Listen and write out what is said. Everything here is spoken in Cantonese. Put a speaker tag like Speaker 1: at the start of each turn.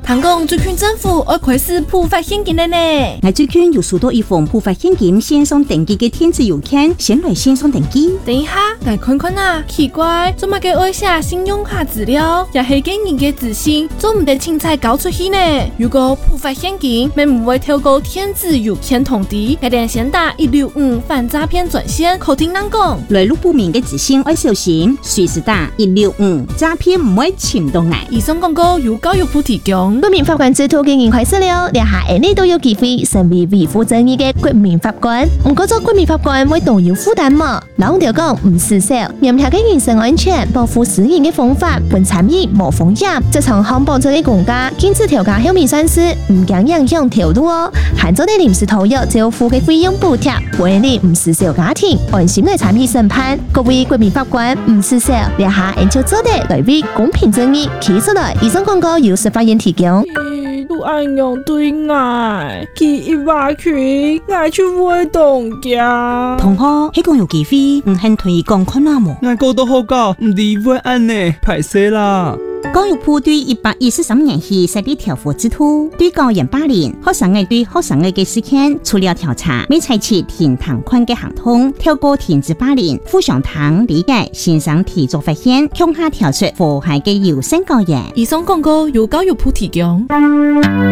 Speaker 1: 听讲最近政府要开始普发现金了呢。
Speaker 2: 我最近有收到一封普发现金线上登记的电子邮件，先来线上登记。
Speaker 1: 等一下，来看看啊，奇怪，做乜嘅爱写信用卡资料，也係嘅人嘅自信，做唔得凊彩交出去呢？如果普发现金，咪唔會透過電子郵件通知，一定先打165反詐騙專線，口聽人講。
Speaker 2: 來路不明嘅資訊要小心，隨時打165，詐騙唔會潛到危。
Speaker 1: 以上廣告由教育部提供。
Speaker 3: 國民法官制度嘅人開始了，連下你都有機會成為維護正義嘅國民法官。唔過做國民法官會動搖負擔嘛？老條講唔施手，嚴格嘅人身安全、保護私隱嘅方法，本參與無風險。這場康保這個國家禁止調價後面算是唔驚影響條路哦。限咗啲臨時投入政府嘅費用補貼，為你唔施手家庭安心嚟參與審判。各位國民法官唔施手，連下研究做得來為公平正義企出來。以上廣告由司法院提供。
Speaker 1: 都按樣對愛，佢一話佢愛就會動嘅。
Speaker 2: 同學，迄個有機會，唔肯同伊講看下冇？
Speaker 4: 我講到好高，唔理會按呢，歹勢啦。
Speaker 2: 教育部對123年起設立調罰制度，對教員霸凌、學生嘅對學生嘅事件，除了調查，未採取停堂款嘅行動，透過停止霸凌、互相談理解、線上提出發現，向下調出禍害嘅優勝教員。
Speaker 1: 以上廣告由教育部提供。